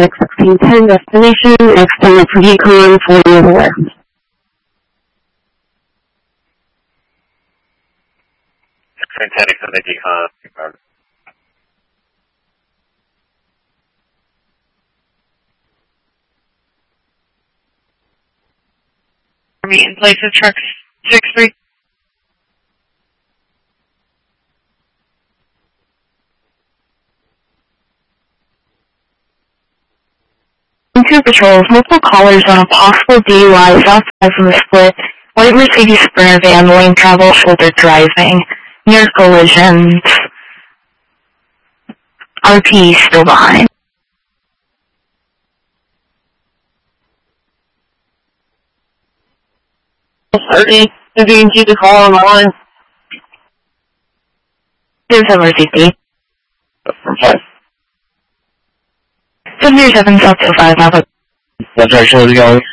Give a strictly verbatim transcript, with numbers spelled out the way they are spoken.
sixteen ten destination, extended for Yukon, forty is aware. sixteen ten, extended Yukon. In place of truck six three. Two patrols, multiple callers on a possible D U I southside from the split. White Mercedes Sprinter van, lane travel, shoulder driving. Near collisions. R P still behind. thirty, if you can keep the call on the line. Here's over fifty. Okay. seven zero seven South two five, Alpha. What direction is it going?